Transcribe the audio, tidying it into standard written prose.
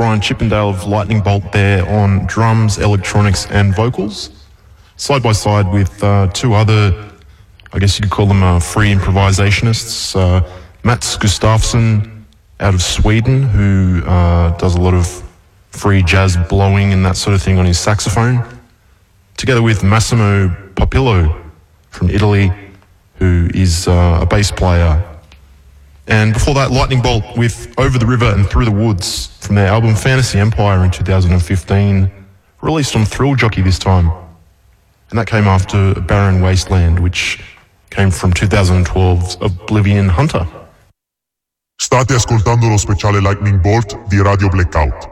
Brian Chippendale of Lightning Bolt there on drums, electronics and vocals. Side by side with two other, I guess you could call them free improvisationists. Mats Gustafsson out of Sweden, who does a lot of free jazz blowing and that sort of thing on his saxophone, together with Massimo Papillo from Italy, who is a bass player. And before that, Lightning Bolt with Over the River and Through the Woods from their album Fantasy Empire in 2015, released on Thrill Jockey this time. And that came after Barren Wasteland, which came from 2012's Oblivion Hunter. State ascoltando lo speciale Lightning Bolt di Radio Blackout.